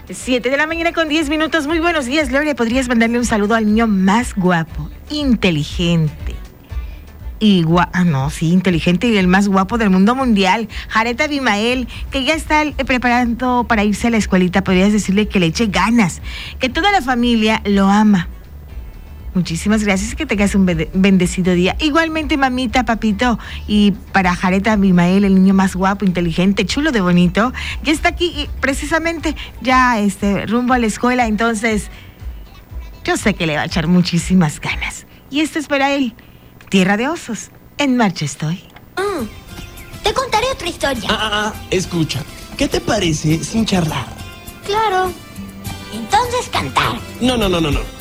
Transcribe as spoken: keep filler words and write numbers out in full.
Siete de la mañana con diez minutos. Muy buenos días, Gloria. ¿Podrías mandarle un saludo al niño más guapo, inteligente? Y gua ah, no, sí, inteligente y el más guapo del mundo mundial, Jared Abimael, que ya está eh, preparando para irse a la escuelita. Podrías decirle que le eche ganas, que toda la familia lo ama. Muchísimas gracias y que tengas un bendecido día. Igualmente, mamita, papito, y para Jared Abimael, el niño más guapo, inteligente, chulo de bonito, ya está aquí y precisamente ya este, rumbo a la escuela. Entonces, yo sé que le va a echar muchísimas ganas. Y esto es para él. Tierra de osos, en marcha estoy. Mm, te contaré otra historia. Ah, ah, ah, escucha, ¿qué te parece sin charlar? Claro. Entonces cantar. No, no, no, no, no.